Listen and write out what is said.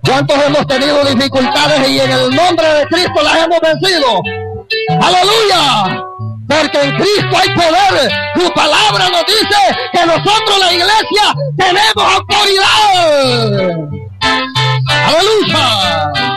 ¿Cuántos hemos tenido dificultades y en el nombre de Cristo las hemos vencido? ¡Aleluya! Porque en Cristo hay poder. Su palabra nos dice que nosotros, la iglesia, tenemos autoridad.